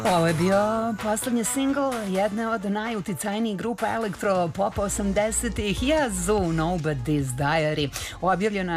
Ovo je bio poslednji singl jedne od najuticajnijih grupa elektro-pop 80-ih, Yazoo, Nobody's Diary, objavljena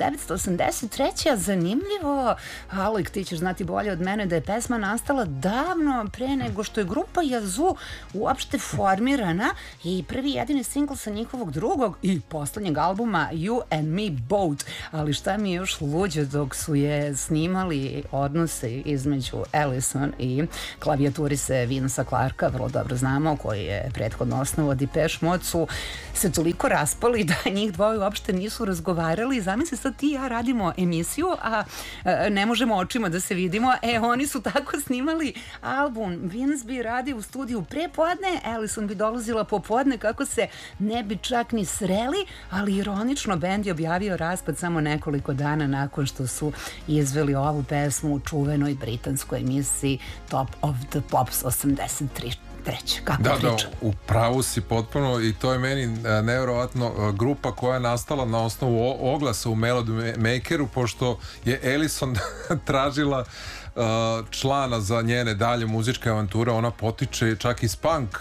1983. Zanimljivo, Alek, ti ćeš znati bolje od mene da je pesma nastala davno pre nego što je grupa Yazoo uopšte formirana i prvi jedini singl sa njihovog drugog i poslednjeg albuma You and Me Both. Ali šta mi je još luđe, dok su je snimali, odnose između Allison i klavijaturice Vincea Clarka, vrlo dobro znamo, koji je prethodno osnovao Depeche Mode, su se toliko raspali da njih dvoje uopšte nisu razgovarali. Zamisli, sad ti i ja radimo emisiju, a ne možemo očima da se vidimo. Oni su tako snimali album. Vince bi radio u studiju pre podne, Allison bi dolazila popodne kako se ne bi čak ni sreli, ali ironično bend je objavio raspad samo nekoliko dana nakon što su izveli ovu pesmu u čuvenoj britanskoj emisiji Top of the Pops 83. Kako da, priča? Da, u pravu si potpuno i to je meni nevjerovatno, grupa koja je nastala na osnovu oglasa u Melody Makeru, pošto je Allison tražila člana za njene dalje muzičke avanture. Ona potiče čak iz punk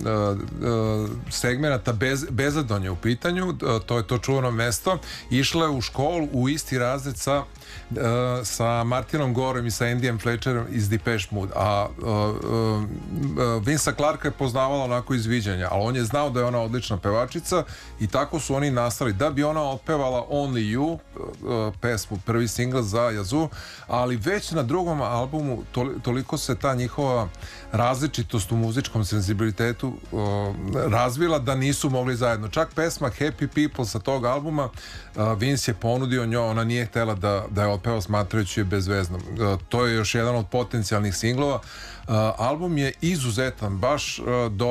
segmenata, Bezadon je u pitanju, to je to čuveno mesto. Išla je u školu u isti razred sa Martinom Gorom i sa Andyjem Fletcherom iz Depeche Mode, a Vincea Clarka je poznavala onako iz viđanja, ali on je znao da je ona odlična pevačica i tako su oni nastali da bi ona otpevala Only You pesmu, prvi singl za Yazoo, ali već na drugom albumu toliko se ta njihova različitost u muzičkom senzibilitetu razvila da nisu mogli zajedno. Čak pesma Happy People sa tog albuma Vince je ponudio njoj, ona nije htela da je otpeva, smatrajući je bezveznom. To je još jedan od potencijalnih singlova. Album je izuzetan, baš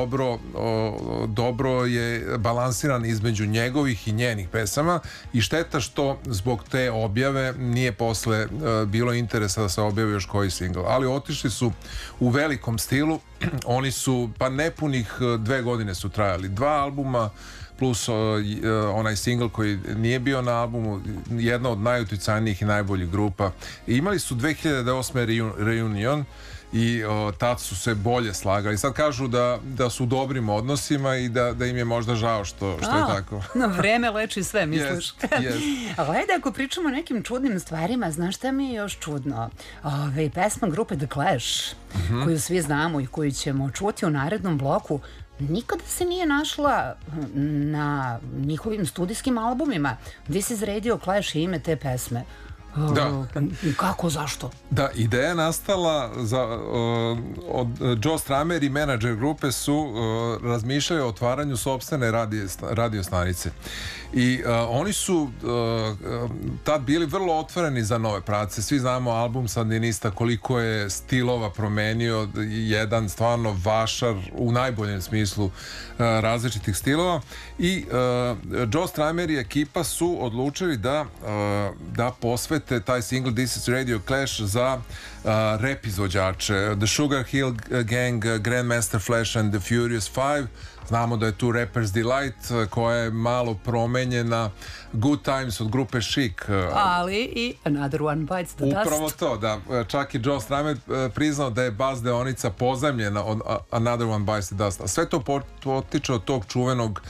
dobro je balansiran između njegovih i njenih pesama i šteta što zbog te objave nije posle bilo interesa da se objavi još koji singl, ali otišli su u velikom stilu. Oni su, pa nepunih 2 godine su trajali, 2 albuma plus onaj singl koji nije bio na albumu, jedna od najuticajnijih i najboljih grupa. Imali su 2008. reunion i tad su se bolje slagali. Sad kažu da su u dobrim odnosima i da im je možda žao što je tako. No, vreme leči sve, misliš? Yes. Ali ajde, ako pričamo o nekim čudnim stvarima, znaš šta mi je još čudno? Pesma grupe The Clash, koju svi znamo i koju ćemo čuti u narednom bloku, nikada se nije našla na njihovim studijskim albumima. This is Radio Clash je ime te pesme. Da. Kako, zašto? Da, ideja je nastala od Joe Strummer i menadžer grupe su razmišljali o otvaranju sopstvene radio stanice i oni su tad bili vrlo otvoreni za nove pravce. Svi znamo album Sandinista, koliko je stilova promenio, jedan stvarno vašar u najboljem smislu različitih stilova i Joe Strummer i ekipa su odlučili da posvete taj single This is Radio Clash za rap izvođače, The Sugar Hill Gang, Grandmaster Flash and the Furious Five. Znamo da je tu Rapper's Delight koja je malo promenjena, Good Times od grupe Chic, ali i Another One Bites the Dust. Upravo to, da. Čak i Joe Strummer priznao da je bas deonica pozajmljena od Another One Bites the Dust. A sve to potiče od tog čuvenog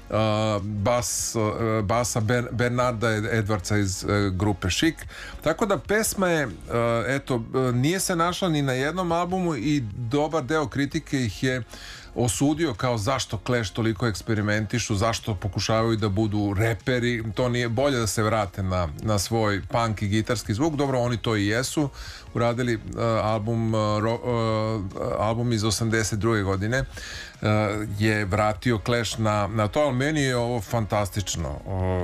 basa Bernarda Edwardsa iz grupe Chic. Tako da pesma je, nije se našla ni na jednom albumu i dobar deo kritike ih je osudio kao zašto Clash toliko eksperimentišu, zašto pokušavaju da budu reperi, to nije bolje da se vrate na svoj punk i gitarski zvuk. Dobro, oni to i jesu uradili. Album iz 82. godine je vratio Clash na to, ali meni je ovo fantastično,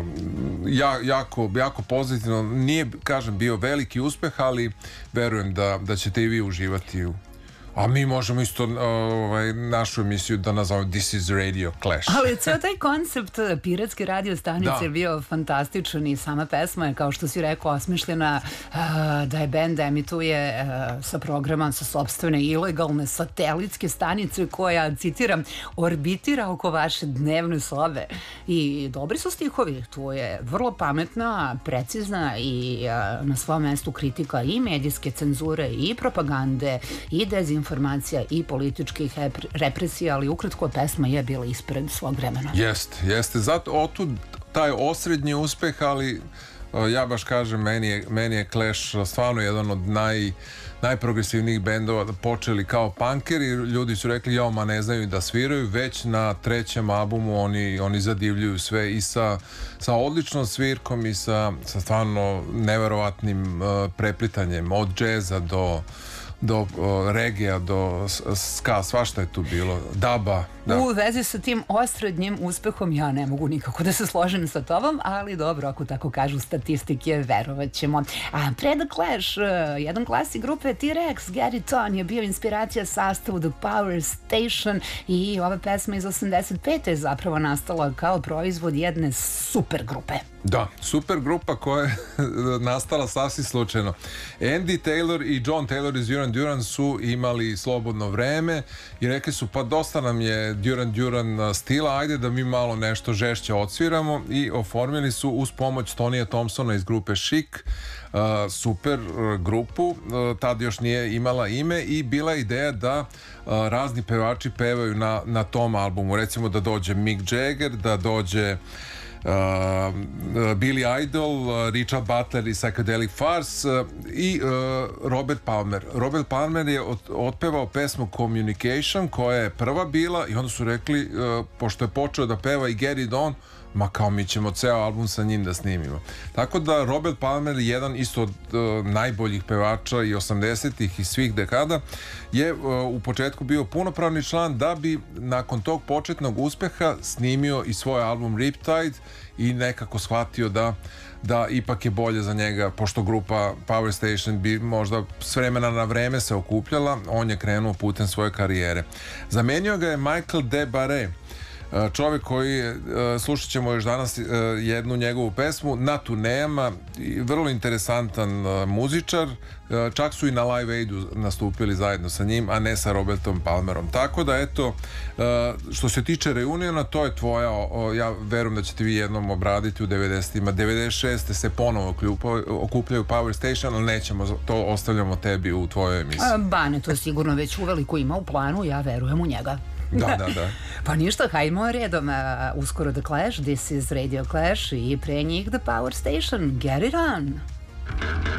jako pozitivno. Nije, kažem, bio veliki uspeh, ali verujem da ćete i vi uživati a mi možemo isto našu emisiju da nazovemo This is Radio Clash. Ali ceo taj koncept piratske radio stanice je bio fantastičan i sama pesma je, kao što si rekao, osmišljena da je bend emituje sa programa sa sopstvene ilegalne satelitske stanice koja, citiram, orbitira oko vaše dnevne sobe. I dobri su stihovi, tu je vrlo pametna, precizna i na svom mestu kritika i medijske cenzure i propagande i dezinformacije dezinformacija i političkih represija, ali ukratko pesma je bila ispred svog vremena. Jeste, zato otud taj osrednji uspeh, ali ja baš kažem, meni je Clash stvarno jedan od najprogresivnijih bendova. Počeli kao punkeri, ljudi su rekli ma ne znaju da sviraju, već na trećem albumu oni zadivljuju sve i sa odličnom svirkom i sa stvarno neverovatnim preplitanjem od džeza do regija, do ska, svašta je tu bilo, daba. Da. U vezi sa tim osrednjim uspehom ja ne mogu nikako da se složim sa tobom, ali dobro, ako tako kažu statistike, verovat ćemo. A pre The Clash, jedan klasik grupe T-Rex, Gary Tone, je bio inspiracija sastavu The Power Station i ova pesma iz 85. je zapravo nastala kao proizvod jedne super grupe. Da, super grupa koja je nastala sasvim slučajno. Andy Taylor i John Taylor iz Duran Duran su imali slobodno vreme i rekli su pa dosta nam je Duran Duran stila, ajde da mi malo nešto žešće odsviramo i oformili su uz pomoć Tonija Thompsona iz grupe Chic super grupu, tad još nije imala ime i bila je ideja da razni pevači pevaju na tom albumu, recimo da dođe Mick Jagger, da dođe Billy Idol, Richard Butler i Psychedelic Furs i Robert Palmer. Robert Palmer je otpevao pesmu Communication koja je prva bila i onda su rekli, pošto je počeo da peva i Gary Don, ma kao mi ćemo ceo album sa njim da snimimo. Tako da Robert Palmer, jedan isto od najboljih pevača i 80-ih i svih dekada, je u početku bio punopravni član da bi nakon tog početnog uspeha snimio i svoj album Riptide i nekako shvatio da ipak je bolje za njega, pošto grupa Power Station bi možda s vremena na vreme se okupljala, on je krenuo putem svoje karijere. Zamenio ga je Michael DeBarre, čovjek koji, slušat ćemo još danas jednu njegovu pesmu na turnejama, vrlo interesantan muzičar, čak su i na Live Aidu nastupili zajedno sa njim, a ne sa Robertom Palmerom. Tako da eto, što se tiče reuniona, to je tvoja, ja verujem da ćete vi jednom obraditi u 90-ima. 96. se ponovo okupljaju Power Station, ali nećemo, to ostavljamo tebi u tvojoj emisiji. Bane to sigurno već uveliko ima u planu, ja verujem u njega. Da. Pa ništa, hajdemo redom. Uskoro The Clash, This is Radio Clash i pre njih The Power Station. Get it on!